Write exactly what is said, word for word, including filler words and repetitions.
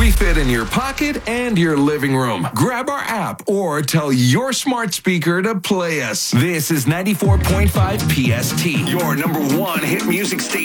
We fit in your pocket and your living room. Grab our app or tell your smart speaker to play us. This is ninety-four point five P S T, your number one hit music station.